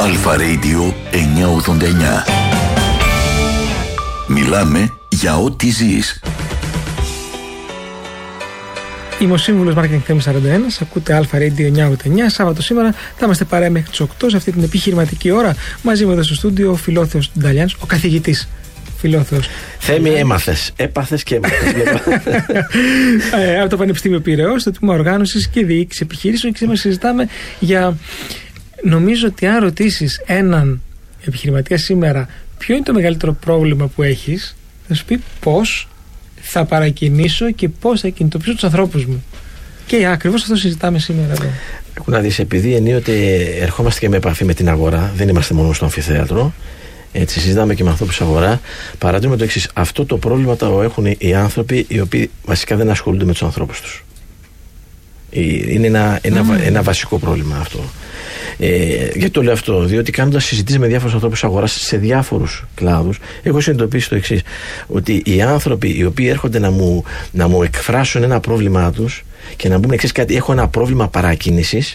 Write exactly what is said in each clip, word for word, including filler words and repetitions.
Αλφα Radio εννιακόσια ογδόντα εννιά. Μιλάμε για ό,τι ζεις. Είμαι ο σύμβουλος Marketing Θέμης σαράντα ένα. Ακούτε Αλφα Radio εννιακόσια ογδόντα εννιά. Σάββατο σήμερα θα είμαστε παρέα μέχρι τις οκτώ σε αυτή την επιχειρηματική ώρα. Μαζί μου εδώ στο στούντιο ο Φιλόθεος Νταλιάνος, ο καθηγητής Φιλόθεος. Θέμη, έμαθες. Έπαθες και έμαθες. ε, από το Πανεπιστήμιο Πειραιώς, στο τμήμα οργάνωσης και διοίκησης επιχειρήσεων, και σήμερα συζητάμε για. Νομίζω ότι αν ρωτήσεις έναν επιχειρηματία σήμερα ποιο είναι το μεγαλύτερο πρόβλημα που έχεις, θα σου πει πώς θα παρακινήσω και πώς θα κινητοποιήσω τους ανθρώπους μου. Και ακριβώς αυτό συζητάμε σήμερα εδώ. Έχουν να δεις, επειδή ενίοτε ερχόμαστε και με επαφή με την αγορά, δεν είμαστε μόνο στο αμφιθέατρο, έτσι συζητάμε και με ανθρώπους της αγορά, παρατηρούμε το εξής: αυτό το πρόβλημα το έχουν οι άνθρωποι οι οποίοι βασικά δεν ασχολούνται με τους ανθρώπους τους. Είναι ένα, ένα, mm. ένα βασικό πρόβλημα αυτό. Ε, γιατί το λέω αυτό? Διότι κάνοντας συζητήσεις με διάφορους ανθρώπους αγοράς σε διάφορους κλάδους, έχω συνειδητοποιήσει το εξής: ότι οι άνθρωποι οι οποίοι έρχονται να μου, να μου εκφράσουν ένα πρόβλημά τους και να μου πούμε εξής κάτι, έχω ένα πρόβλημα παρακίνησης,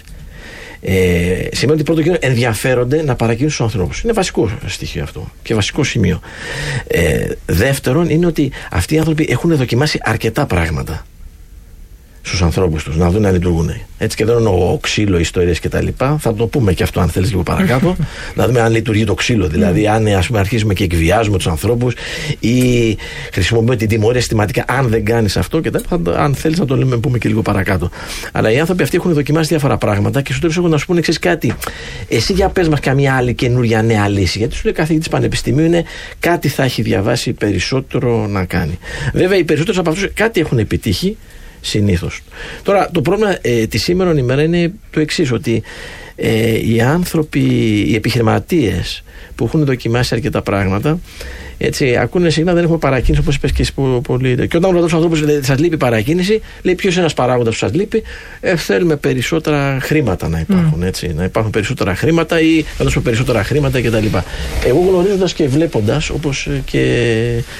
ε, σημαίνει ότι πρώτο κύριο ενδιαφέρονται να παρακινήσουν τους ανθρώπους. Είναι βασικό στοιχείο αυτό και βασικό σημείο. Ε, δεύτερον, είναι ότι αυτοί οι άνθρωποι έχουν δοκιμάσει αρκετά πράγματα στους ανθρώπους τους, να δουν να λειτουργούν. Έτσι, και δεν εννοώ ξύλο, ιστορίες κτλ. Θα το πούμε και αυτό, αν θέλεις, λίγο παρακάτω. Να δούμε αν λειτουργεί το ξύλο. Δηλαδή, αν ας πούμε, αρχίζουμε και εκβιάζουμε τους ανθρώπους ή χρησιμοποιούμε την τιμωρία συστηματικά, αν δεν κάνεις αυτό κτλ. Αν θέλεις, να το λέμε, πούμε και λίγο παρακάτω. Αλλά οι άνθρωποι αυτοί έχουν δοκιμάσει διάφορα πράγματα και στο τέλος έχουν να σου πούνε εξής κάτι. Εσύ για πες μας καμία άλλη καινούρια νέα λύση. Γιατί σου λέει καθηγητής πανεπιστημίου είναι κάτι θα έχει διαβάσει περισσότερο να κάνει. Βέβαια, οι περισσότεροι από αυτούς κάτι έχουν επιτύχει. Συνήθως. Τώρα, το πρόβλημα ε, τη σήμερον ημέρα είναι το εξής: ότι ε, οι άνθρωποι, οι επιχειρηματίες που έχουν δοκιμάσει αρκετά πράγματα, έτσι, ακούνε συχνά δεν έχουμε παρακίνηση, όπως είπες και εσύ πολύ. Και όταν ρωτάω τους ανθρώπους, σας λείπει παρακίνηση, λέει ποιος είναι ένας παράγοντας που σας λείπει, ε, θέλουμε περισσότερα χρήματα να υπάρχουν. Mm. Έτσι, να υπάρχουν περισσότερα χρήματα ή να δώσουμε περισσότερα χρήματα κτλ. Εγώ γνωρίζοντας και βλέποντας, όπως και.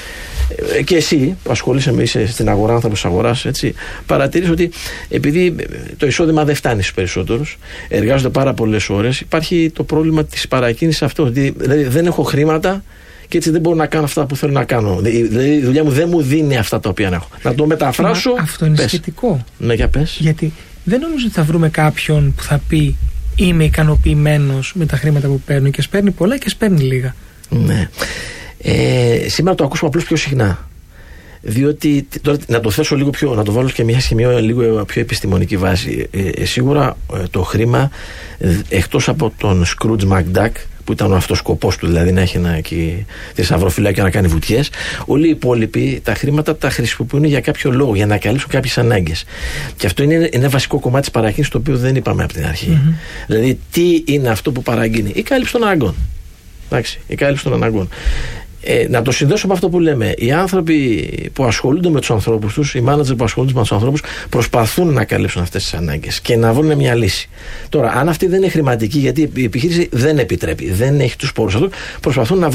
Και εσύ που ασχολείσαι με είσαι στην αγορά, άνθρωπος της αγοράς, έτσι, παρατηρείς ότι επειδή το εισόδημα δεν φτάνει στους περισσότερους, εργάζονται πάρα πολλές ώρες, υπάρχει το πρόβλημα της παρακίνησης αυτό. Δηλαδή δεν έχω χρήματα και έτσι δεν μπορώ να κάνω αυτά που θέλω να κάνω. Δηλαδή η δουλειά μου δεν μου δίνει αυτά τα οποία έχω. Να το μεταφράσω. Μα αυτό είναι πες. Σχετικό. Ναι, για πες. Γιατί δεν νομίζω ότι θα βρούμε κάποιον που θα πει είμαι ικανοποιημένος με τα χρήματα που παίρνω, και σπέρνει πολλά και σπέρνει λίγα. Ναι. Ε, σήμερα το ακούσουμε απλώς πιο συχνά. Διότι, τώρα, να το θέσω λίγο πιο, να το βάλω και μια σημείο λίγο πιο επιστημονική βάση. Ε, ε, σίγουρα ε, το χρήμα, ε, εκτός από τον Scrooge McDuck, που ήταν ο αυτός σκοπός του, δηλαδή να έχει ένα εκεί θησαυροφυλάκιο να κάνει βουτιές, όλοι οι υπόλοιποι τα χρήματα τα χρησιμοποιούν για κάποιο λόγο, για να καλύψουν κάποιες ανάγκες. Και αυτό είναι ένα βασικό κομμάτι της παρακίνησης, το οποίο δεν είπαμε από την αρχή. Mm-hmm. Δηλαδή, τι είναι αυτό που παραγγείλει? Η κάλυψη των αναγκών. Εντάξει, η κάλυψη των αναγκών. Ε, να το συνδέσω με αυτό που λέμε. Οι άνθρωποι που ασχολούνται με τους ανθρώπους τους, οι μάνατζερ που ασχολούνται με τους ανθρώπους, προσπαθούν να καλύψουν αυτές τις ανάγκες και να βρουν μια λύση. Τώρα, αν αυτή δεν είναι χρηματική, γιατί η επιχείρηση δεν επιτρέπει, δεν έχει τους πόρους αυτού, προσπαθούν να